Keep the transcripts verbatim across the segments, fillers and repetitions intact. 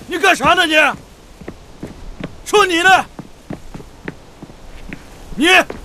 你干啥呢你？说你呢？你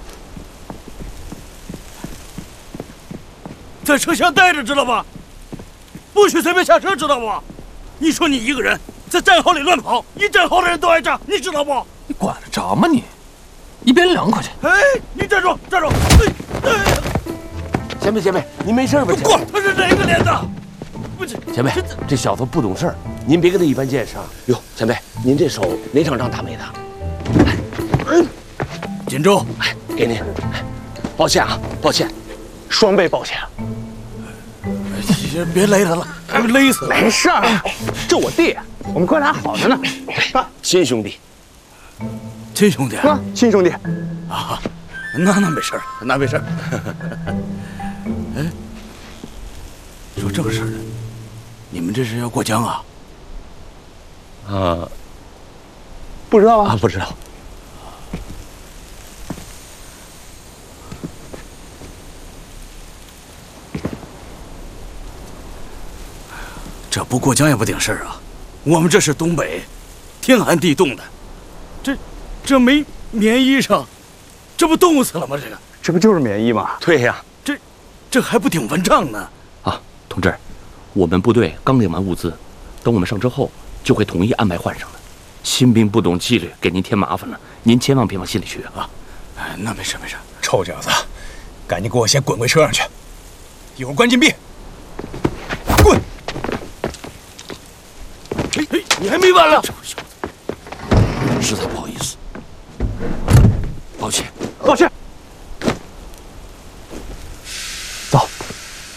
在车厢待着，知道吧？不许随便下车，知道不？你说你一个人在战壕里乱跑，一战壕的人都挨炸，你知道不？ 你管得着吗你？一边凉快去！ 哎，你站住，站住！哎哎， 前辈，前辈，您没事吧？ 过，他是哪个连的？不是， 前辈，这小子不懂事儿，您别跟他一般见识啊。哟，前辈，您这手哪场仗打没的？ 嗯，锦州， 哎，给您。抱歉啊，抱歉，双倍抱歉。 别别勒他了，勒死了。 没事儿，这我弟，我们哥俩好着呢。 亲兄弟， 亲兄弟啊，亲兄弟。 啊，那那没事儿，那没事儿。哎，说正事儿呢，你们这是要过江啊？ 啊， 不知道啊？ 啊，不知道。 这不过江也不顶事儿啊！我们这是东北，天寒地冻的，这这没棉衣裳，这不冻死了吗？这个这不就是棉衣吗？ 对呀， 这这还不顶蚊帐呢！ 啊，同志，我们部队刚领完物资，等我们上车后就会统一安排换上的。新兵不懂纪律，给您添麻烦了，您千万别往心里去啊！ 哎，那没事没事。 臭小子，赶紧给我先滚回车上去，一会儿关禁闭。滚！ 哎哎，你还没完了！ 实在不好意思。